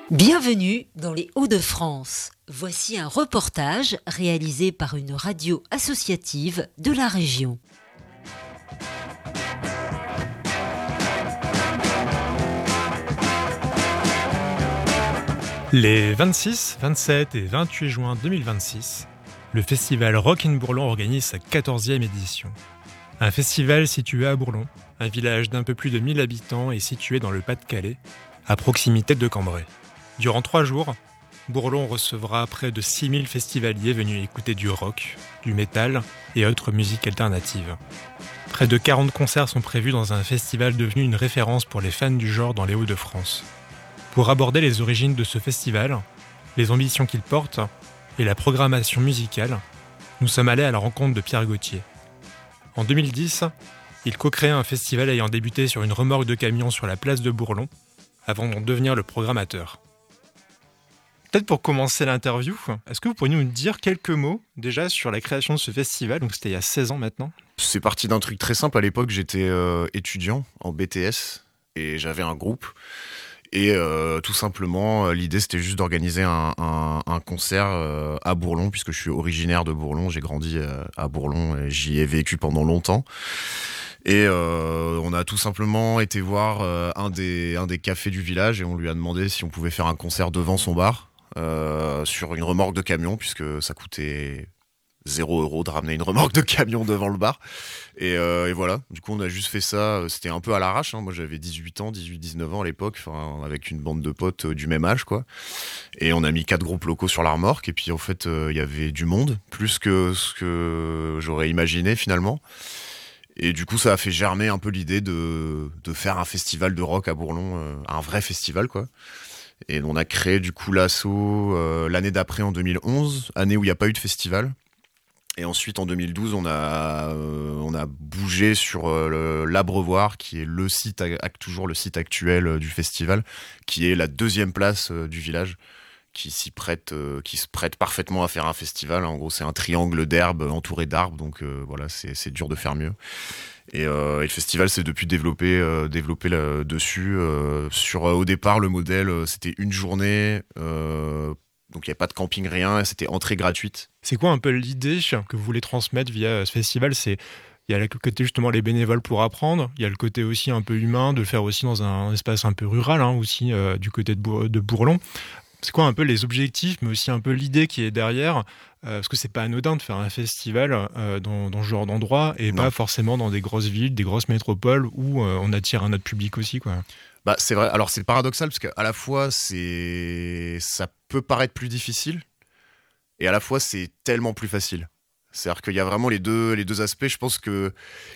Bienvenue dans les Hauts-de-France. Voici un reportage réalisé par une radio associative de la région. Les 26, 27 et 28 juin 2026, le festival Rock in Bourlon organise sa 14e édition. Un festival situé à Bourlon, un village d'un peu plus de 1000 habitants et situé dans le Pas-de-Calais, à proximité de Cambrai. Durant 3 jours, Bourlon recevra près de 6000 festivaliers venus écouter du rock, du métal et autres musiques alternatives. Près de 40 concerts sont prévus dans un festival devenu une référence pour les fans du genre dans les Hauts-de-France. Pour aborder les origines de ce festival, les ambitions qu'il porte et la programmation musicale, nous sommes allés à la rencontre de Pierre Gauthier. En 2010, il co-crée un festival ayant débuté sur une remorque de camion sur la place de Bourlon, avant d'en devenir le programmateur. Peut-être pour commencer l'interview, est-ce que vous pourriez nous dire quelques mots déjà sur la création de ce festival? Donc c'était il y a 16 ans maintenant. C'est parti d'un truc très simple. À l'époque, j'étais étudiant en BTS et j'avais un groupe. Et tout simplement, l'idée c'était juste d'organiser un concert à Bourlon, puisque je suis originaire de Bourlon, j'ai grandi à Bourlon et j'y ai vécu pendant longtemps. Et on a tout simplement été voir un des cafés du village et on lui a demandé si on pouvait faire un concert devant son bar sur une remorque de camion, puisque ça coûtait 0 € de ramener une remorque de camion devant le bar. Et voilà, du coup on a juste fait ça, c'était un peu à l'arrache, hein. Moi j'avais 18-19 ans à l'époque, avec une bande de potes du même âge, quoi. Et on a mis 4 groupes locaux sur la remorque, et puis en fait il y avait du monde, plus que ce que j'aurais imaginé finalement. Et du coup ça a fait germer un peu l'idée de faire un festival de rock à Bourlon, un vrai festival, quoi. Et on a créé du coup l'asso l'année d'après, en 2011, année où il n'y a pas eu de festival. Et ensuite, en 2012, on a bougé sur l'Abreuvoir, qui est toujours le site actuel du festival, qui est la 2e place du village, qui se prête parfaitement à faire un festival. En gros, c'est un triangle d'herbe entouré d'arbres, donc voilà, c'est dur de faire mieux. Et le festival s'est depuis développé là-dessus. Au départ, le modèle, c'était une journée. Donc il n'y a pas de camping, rien, c'était entrée gratuite. C'est quoi un peu l'idée que vous voulez transmettre via ce festival? Il y a le côté justement les bénévoles pour apprendre, il y a le côté aussi un peu humain, de le faire aussi dans un espace un peu rural, hein, aussi du côté de Bourlon. C'est quoi un peu les objectifs, mais aussi un peu l'idée qui est derrière? Parce que c'est pas anodin de faire un festival dans ce genre d'endroit et Non. pas forcément dans des grosses villes, des grosses métropoles où on attire un autre public aussi, quoi. Bah, c'est vrai. Alors c'est paradoxal parce qu'à la fois ça peut paraître plus difficile et à la fois c'est tellement plus facile. C'est-à-dire qu'il y a vraiment les deux aspects. Je pense que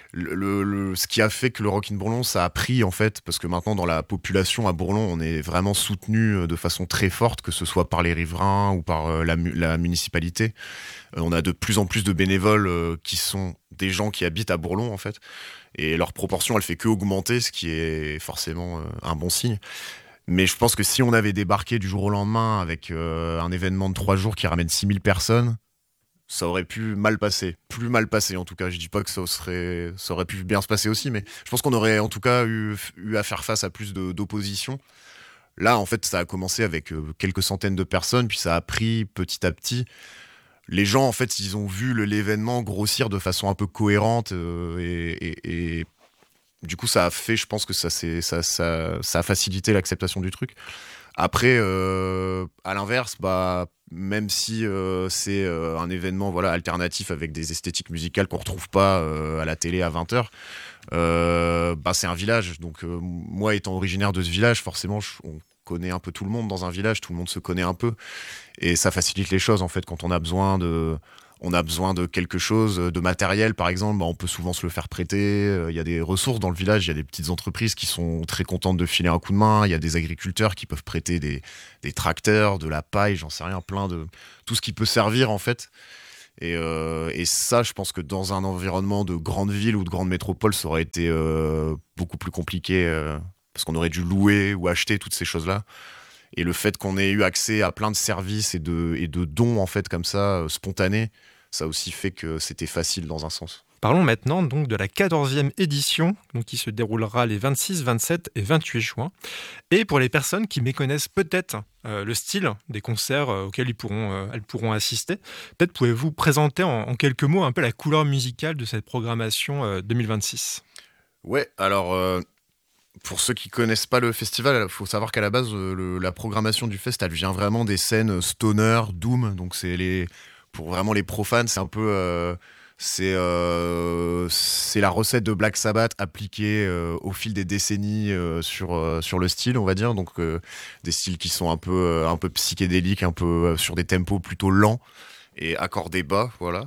ce qui a fait que le Rock in Bourlon ça a pris, en fait, parce que maintenant dans la population à Bourlon on est vraiment soutenu de façon très forte, que ce soit par les riverains ou par la municipalité. On a de plus en plus de bénévoles qui sont des gens qui habitent à Bourlon, en fait. Et leur proportion, elle fait que augmenter, ce qui est forcément un bon signe. Mais je pense que si on avait débarqué du jour au lendemain avec un événement de 3 jours qui ramène 6000 personnes, ça aurait pu mal passer. Plus mal passer, en tout cas. Je dis pas que ça aurait pu bien se passer aussi, mais je pense qu'on aurait en tout cas eu à faire face à plus d'opposition. Là, en fait, ça a commencé avec quelques centaines de personnes, puis ça a pris petit à petit. Les gens, en fait, ils ont vu l'événement grossir de façon un peu cohérente et du coup, ça a fait, je pense que ça a facilité l'acceptation du truc. Après, à l'inverse, même si c'est un événement, voilà, alternatif avec des esthétiques musicales qu'on retrouve pas à la télé à 20h, c'est un village. Donc moi, étant originaire de ce village, forcément, on connaît un peu tout le monde dans un village, tout le monde se connaît un peu. Et ça facilite les choses, en fait, quand on a besoin de quelque chose, de matériel par exemple, on peut souvent se le faire prêter. Il y a des ressources dans le village, il y a des petites entreprises qui sont très contentes de filer un coup de main, il y a des agriculteurs qui peuvent prêter des tracteurs, de la paille, j'en sais rien, tout ce qui peut servir, en fait. Et ça, je pense que dans un environnement de grande ville ou de grande métropole, ça aurait été beaucoup plus compliqué, parce qu'on aurait dû louer ou acheter toutes ces choses-là. Et le fait qu'on ait eu accès à plein de services et de dons, en fait, comme ça, spontanés, ça a aussi fait que c'était facile dans un sens. Parlons maintenant donc de la 14e édition donc, qui se déroulera les 26, 27 et 28 juin. Et pour les personnes qui méconnaissent peut-être le style des concerts auxquels elles pourront assister, peut-être pouvez-vous présenter en quelques mots un peu la couleur musicale de cette programmation 2026 ? Ouais, alors pour ceux qui connaissent pas le festival, il faut savoir qu'à la base, la programmation du fest, elle vient vraiment des scènes stoner, doom, donc pour vraiment les profanes, c'est un peu... C'est la recette de Black Sabbath appliquée au fil des décennies sur le style, on va dire. Donc des styles qui sont un peu psychédéliques, un peu sur des tempos plutôt lents et accordés bas, voilà.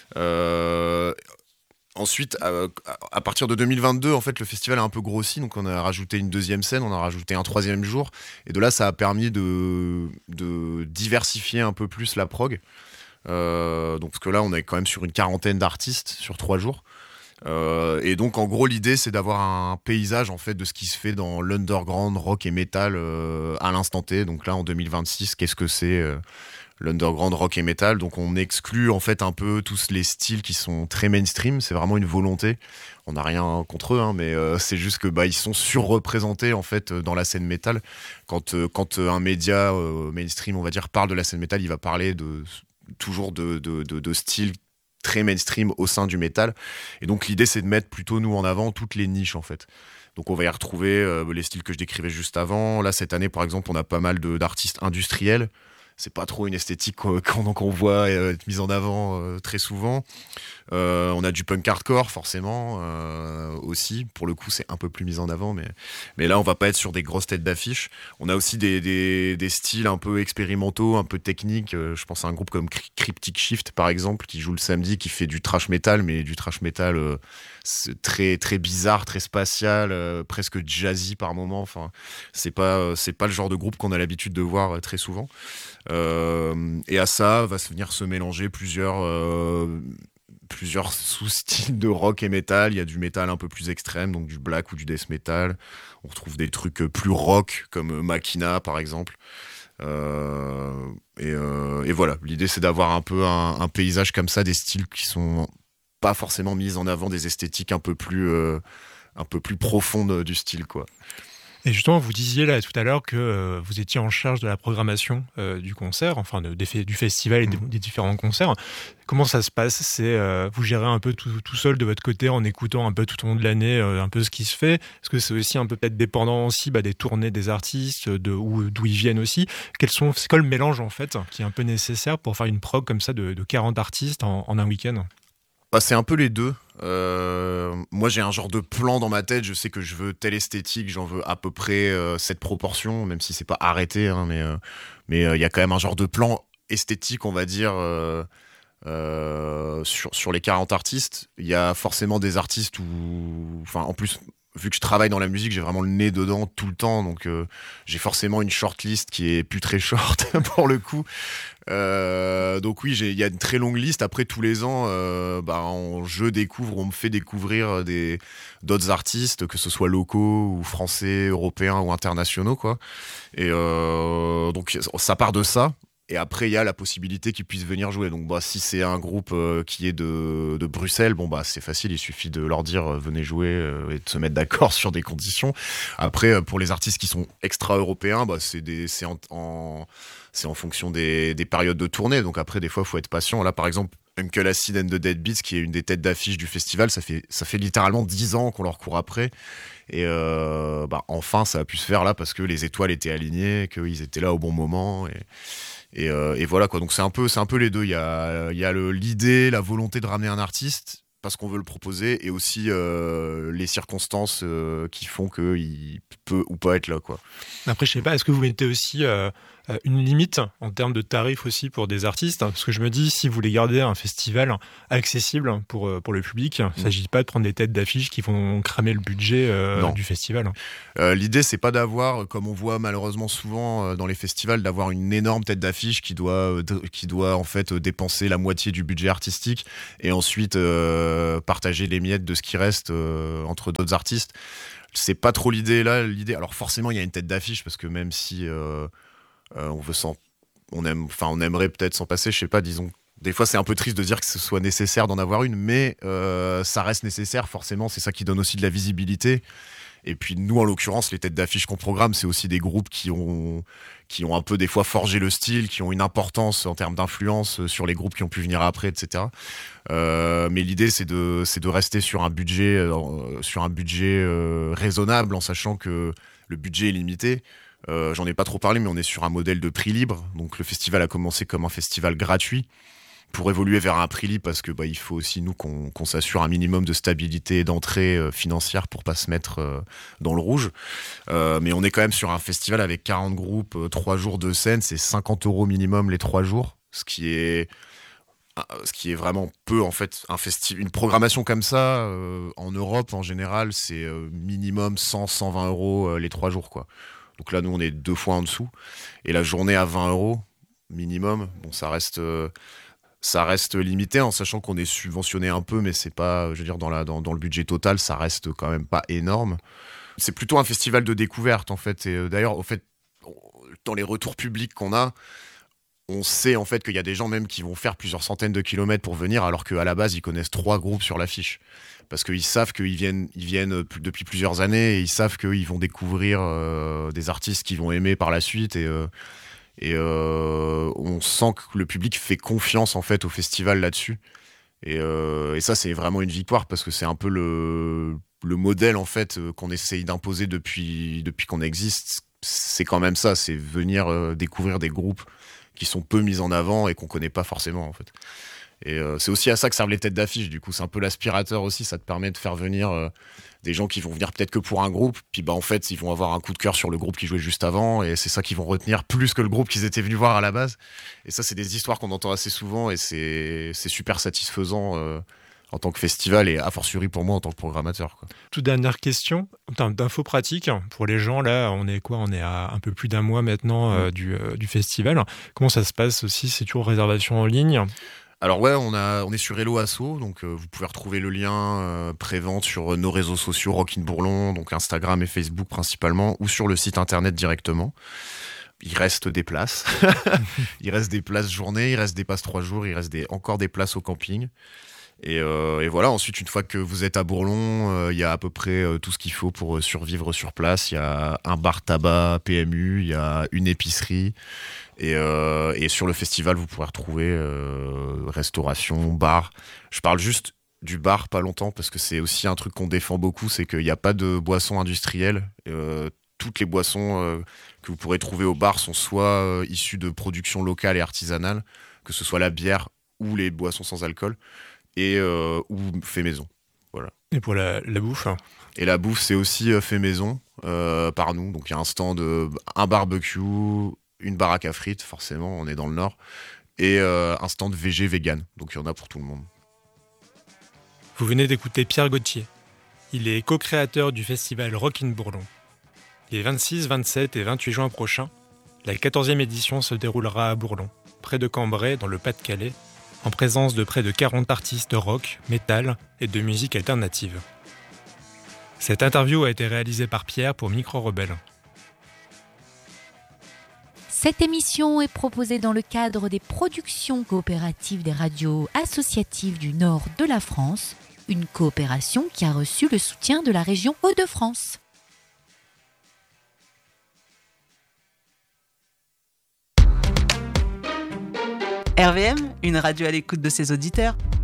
Ensuite, à partir de 2022, en fait, le festival a un peu grossi, donc on a rajouté une deuxième scène, on a rajouté un troisième jour, et de là, ça a permis de diversifier un peu plus la prog. Donc parce que là on est quand même sur une quarantaine d'artistes sur 3 jours et donc en gros l'idée c'est d'avoir un paysage en fait de ce qui se fait dans l'underground rock et metal à l'instant T. Donc là en 2026 qu'est-ce que c'est l'underground rock et metal? Donc on exclut en fait un peu tous les styles qui sont très mainstream, c'est vraiment une volonté, on n'a rien contre eux hein, mais c'est juste que ils sont surreprésentés en fait dans la scène métal. Quand un média mainstream on va dire parle de la scène métal, il va parler toujours de style très mainstream au sein du métal, et donc l'idée c'est de mettre plutôt nous en avant toutes les niches en fait. Donc on va y retrouver les styles que je décrivais juste avant. Là cette année par exemple on a pas mal d'artistes industriels, c'est pas trop une esthétique qu'on voit être mise en avant très souvent. On a du punk hardcore forcément aussi, pour le coup c'est un peu plus mis en avant, mais là on va pas être sur des grosses têtes d'affiche. On a aussi des styles un peu expérimentaux, un peu techniques. Je pense à un groupe comme Cryptic Shift par exemple, qui joue le samedi, qui fait du thrash metal, mais du thrash metal très très bizarre, très spatial, presque jazzy par moment. Enfin c'est pas le genre de groupe qu'on a l'habitude de voir très souvent. Et à ça va venir se mélanger plusieurs sous-styles de rock et metal. Il y a du métal un peu plus extrême, donc du black ou du death metal. On retrouve des trucs plus rock comme Machina par exemple. Et voilà, l'idée c'est d'avoir un peu un paysage comme ça, des styles qui sont pas forcément mis en avant, des esthétiques un peu plus profondes du style quoi. Et justement, vous disiez là tout à l'heure que vous étiez en charge de la programmation du concert, enfin du festival et des différents concerts. Comment ça se passe ? Vous gérez un peu tout seul de votre côté en écoutant un peu tout au long de l'année un peu ce qui se fait ? Est-ce que c'est aussi un peu peut-être dépendant aussi des tournées des artistes, d'où ils viennent aussi ? C'est quoi le mélange en fait qui est un peu nécessaire pour faire une prog comme ça de 40 artistes en un week-end ? C'est un peu les deux. Moi j'ai un genre de plan dans ma tête, je sais que je veux telle esthétique, j'en veux à peu près cette proportion, même si c'est pas arrêté hein, mais il y a quand même un genre de plan esthétique on va dire sur les 40 artistes. Il y a forcément des artistes en plus vu que je travaille dans la musique, j'ai vraiment le nez dedans tout le temps, donc j'ai forcément une shortlist qui est plus très short pour le coup. Donc oui, il y a une très longue liste. Après tous les ans, on me fait découvrir d'autres artistes, que ce soit locaux ou français, européens ou internationaux, quoi. Et donc ça part de ça. Et après, il y a la possibilité qu'ils puissent venir jouer. Donc, si c'est un groupe qui est de Bruxelles, c'est facile. Il suffit de leur dire venez jouer et de se mettre d'accord sur des conditions. Après, pour les artistes qui sont extra-européens, c'est en fonction des périodes de tournée. Donc après, des fois, il faut être patient. Là, par exemple, Uncle Acid and the Dead Beats, qui est une des têtes d'affiche du festival, ça fait littéralement 10 ans qu'on leur court après. Et enfin, ça a pu se faire là parce que les étoiles étaient alignées, qu'ils étaient là au bon moment. Et voilà quoi, donc c'est un peu les deux. Il y a l'idée, la volonté de ramener un artiste parce qu'on veut le proposer, et aussi les circonstances qui font qu'il peut ou pas être là quoi. Après je sais pas, est-ce que vous mettez aussi une limite en termes de tarifs aussi pour des artistes, parce que je me dis, si vous voulez garder un festival accessible pour le public, il ne s'agit pas de prendre des têtes d'affiche qui vont cramer le budget du festival. L'idée c'est pas d'avoir, comme on voit malheureusement souvent dans les festivals, d'avoir une énorme tête d'affiche qui doit en fait dépenser la moitié du budget artistique et ensuite partager les miettes de ce qui reste entre d'autres artistes. C'est pas trop l'idée là. Alors forcément il y a une tête d'affiche, parce que même si on aimerait peut-être s'en passer, je sais pas, disons Des fois, c'est un peu triste de dire que ce soit nécessaire d'en avoir une, mais ça reste nécessaire, forcément. C'est ça qui donne aussi de la visibilité. Et puis nous, en l'occurrence, les têtes d'affiche qu'on programme, c'est aussi des groupes qui ont un peu des fois forgé le style, qui ont une importance en termes d'influence sur les groupes qui ont pu venir après, etc. Mais l'idée, c'est de rester sur un budget raisonnable, en sachant que le budget est limité. J'en ai pas trop parlé, mais on est sur un modèle de prix libre. Donc le festival a commencé comme un festival gratuit, pour évoluer vers un prix libre, parce que il faut aussi nous qu'on s'assure un minimum de stabilité d'entrée financière pour pas se mettre dans le rouge. Mais on est quand même sur un festival avec 40 groupes, 3 jours de scène, c'est 50 € minimum les 3 jours, ce qui est vraiment peu en fait. Une programmation comme ça en Europe en général, c'est minimum 100-120 € les 3 jours, quoi. Donc là, nous, on est 2 fois en dessous. Et la journée à 20 € minimum, bon, ça reste limité, en sachant qu'on est subventionné un peu, mais c'est pas, je veux dire, dans le budget total, ça reste quand même pas énorme. C'est plutôt un festival de découverte, en fait. Et d'ailleurs, en fait, dans les retours publics qu'on a, on sait en fait qu'il y a des gens même qui vont faire plusieurs centaines de kilomètres pour venir, alors qu'à la base, ils connaissent 3 groupes sur l'affiche. Parce qu'ils savent qu'ils viennent depuis plusieurs années, et ils savent qu'ils vont découvrir des artistes qu'ils vont aimer par la suite. Et on sent que le public fait confiance en fait au festival là-dessus. Et ça, c'est vraiment une victoire, parce que c'est un peu le modèle en fait qu'on essaye d'imposer depuis qu'on existe. C'est quand même ça, c'est venir découvrir des groupes qui sont peu mis en avant et qu'on connaît pas forcément en fait. Et c'est aussi à ça que servent les têtes d'affiche. Du coup, c'est un peu l'aspirateur aussi. Ça te permet de faire venir des gens qui vont venir peut-être que pour un groupe. Puis en fait, ils vont avoir un coup de cœur sur le groupe qui jouait juste avant. Et c'est ça qu'ils vont retenir plus que le groupe qu'ils étaient venus voir à la base. Et ça, c'est des histoires qu'on entend assez souvent. Et c'est super satisfaisant en tant que festival, et a fortiori pour moi en tant que programmateur, quoi. Toute dernière question, en termes d'infos pratiques, pour les gens, là, on est à un peu plus d'un mois maintenant du festival. Comment ça se passe aussi? C'est toujours réservation en ligne? Alors ouais, on est sur Hello Asso, donc vous pouvez retrouver le lien pré-vente sur nos réseaux sociaux Rock in Bourlon, donc Instagram et Facebook principalement, ou sur le site internet directement. Il reste des places. Il reste des places journée, il reste des passes 3 jours, il reste encore des places au camping. Et voilà, ensuite, une fois que vous êtes à Bourlon, il y a à peu près tout ce qu'il faut pour survivre sur place. Il y a un bar tabac PMU, il y a une épicerie. Et sur le festival, vous pourrez retrouver restauration, bar. Je parle juste du bar pas longtemps, parce que c'est aussi un truc qu'on défend beaucoup, c'est qu'il n'y a pas de boissons industrielles. Toutes les boissons que vous pourrez trouver au bar sont soit issues de production locale et artisanale, que ce soit la bière ou les boissons sans alcool, ou fait maison. Voilà. Et pour la bouffe? Et la bouffe, c'est aussi fait maison par nous. Donc il y a un stand, un barbecue, une baraque à frites, forcément, on est dans le Nord, et un stand végé vegan. Donc il y en a pour tout le monde. Vous venez d'écouter Pierre Gauthier. Il est co-créateur du festival Rock in Bourlon. Les 26, 27 et 28 juin prochains, la 14e édition se déroulera à Bourlon, près de Cambrai, dans le Pas-de-Calais, en présence de près de 40 artistes de rock, métal et de musique alternative. Cette interview a été réalisée par Pierre pour Micro Rebelle. Cette émission est proposée dans le cadre des productions coopératives des radios associatives du nord de la France, une coopération qui a reçu le soutien de la région Hauts-de-France. RVM, une radio à l'écoute de ses auditeurs.